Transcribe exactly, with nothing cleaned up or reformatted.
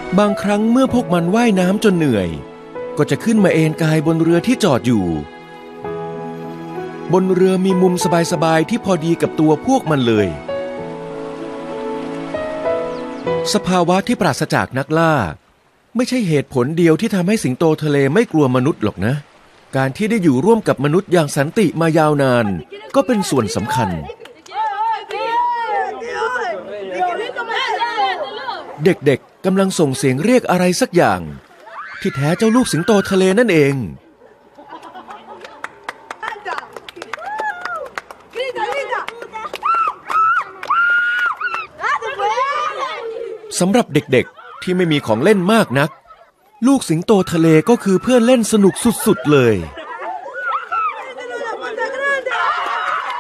บางครั้งเมื่อพวกมันว่ายน้ำจนเหนื่อยก็จะขึ้นมาเอนกายบนเรือที่จอดอยู่บนเรือมีมุมสบายๆที่พอดีกับตัวพวกมันเลยสภาวะที่ปราศจากนักล่าไม่ใช่เหตุผลเดียวที่ทำให้สิงโตทะเลไม่กลัวมนุษย์หรอกนะการที่ได้อยู่ร่วมกับมนุษย์อย่างสันติมายาวนานก็เป็นส่วนสำคัญเด็กๆกำลังส่งเสียงเรียกอะไรสักอย่างที่แท้เจ้าลูกสิงโตทะเลนั่นเองสำหรับเด็กๆที่ไม่มีของเล่นมากนักลูกสิงโตทะเลก็คือเพื่อนเล่นสนุกสุดๆเลย